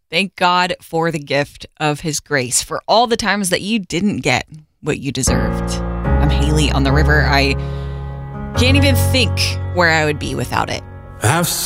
Thank God for the gift of his grace, for all the times that you didn't get what you deserved. I'm Haley on the river. I can't even think where I would be without it. I've seen